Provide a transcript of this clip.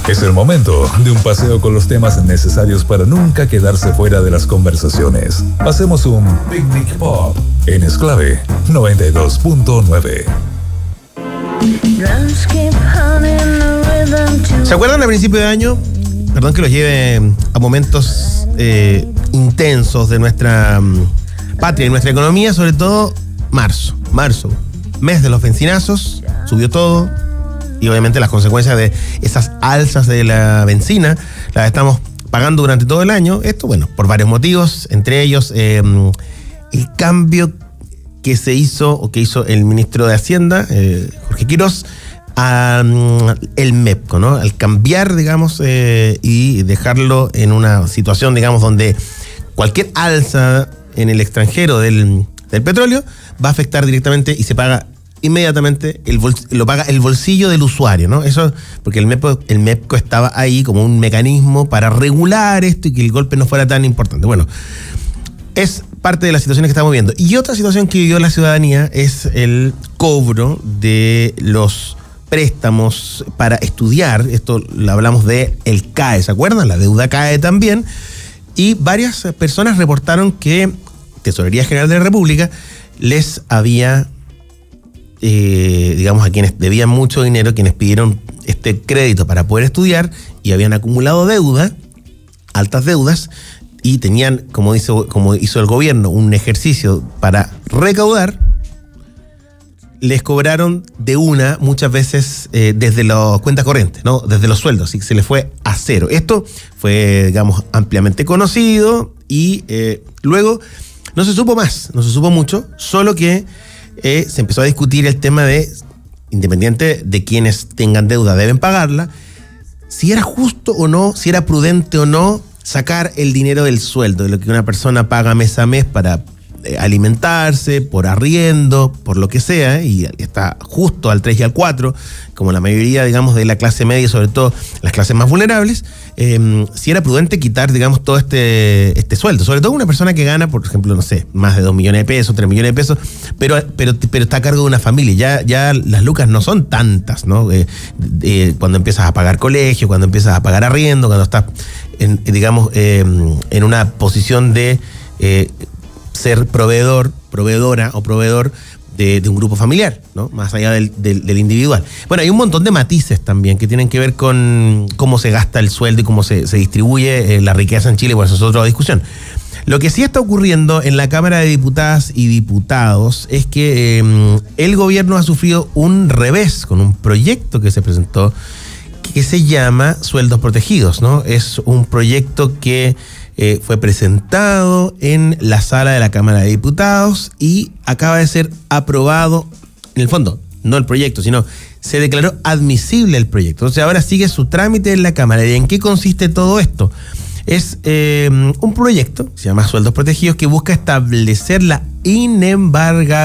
Es el momento de un paseo con los temas necesarios para nunca quedarse fuera de las conversaciones. Hacemos un Picnic Pop en Esclave 92.9. ¿Se acuerdan a principio de año? Perdón que los lleve a momentos intensos de nuestra patria y nuestra economía, sobre todo marzo, mes de los bencinazos, subió todo y obviamente las consecuencias de esas alzas de la benzina las estamos pagando durante todo el año. Esto, bueno, por varios motivos, entre ellos el cambio que se hizo o que hizo el ministro de Hacienda, Jorge Quirós, el MEPCO, ¿no? Al cambiar, digamos, y dejarlo en una situación, digamos, donde cualquier alza en el extranjero del petróleo va a afectar directamente y se paga inmediatamente, lo paga el bolsillo del usuario, ¿no? Eso porque el MEPCO estaba ahí como un mecanismo para regular esto y que el golpe no fuera tan importante. Bueno, es parte de las situaciones que estamos viendo. Y otra situación que vivió la ciudadanía es el cobro de los préstamos para estudiar. Esto lo hablamos de el CAE, ¿se acuerdan? La deuda CAE también. Y varias personas reportaron que Tesorería General de la República les había, digamos, a quienes debían mucho dinero, quienes pidieron este crédito para poder estudiar y habían acumulado deuda, altas deudas, y tenían, como hizo el gobierno, un ejercicio para recaudar, les cobraron de una, muchas veces desde las cuentas corrientes, ¿no? Desde los sueldos, y se les fue a cero. Esto fue, digamos, ampliamente conocido y luego no se supo más, no se supo mucho, solo que se empezó a discutir el tema de, independiente de quienes tengan deuda deben pagarla, si era justo o no, si era prudente o no sacar el dinero del sueldo, de lo que una persona paga mes a mes para alimentarse, por arriendo, por lo que sea, y está justo al 3 y al 4, como la mayoría, digamos, de la clase media, sobre todo las clases más vulnerables, si era prudente quitar, digamos, todo este sueldo, sobre todo una persona que gana, por ejemplo, no sé, más de 2 millones de pesos, 3 millones de pesos, pero está a cargo de una familia, ya las lucas no son tantas, ¿no? Cuando empiezas a pagar colegio, cuando empiezas a pagar arriendo, cuando estás, en una posición de ser proveedora o proveedor de un grupo familiar, ¿no? Más allá del individual. Bueno, hay un montón de matices también que tienen que ver con cómo se gasta el sueldo y cómo se distribuye la riqueza en Chile, bueno, eso es otra discusión. Lo que sí está ocurriendo en la Cámara de Diputadas y Diputados es que el gobierno ha sufrido un revés con un proyecto que se presentó que se llama Sueldos Protegidos, ¿no? Es un proyecto que fue presentado en la sala de la Cámara de Diputados y acaba de ser aprobado, en el fondo, no el proyecto, sino se declaró admisible el proyecto. O sea, ahora sigue su trámite en la Cámara. ¿Y en qué consiste todo esto? Es un proyecto, se llama Sueldos Protegidos, que busca establecer la inembargabilidad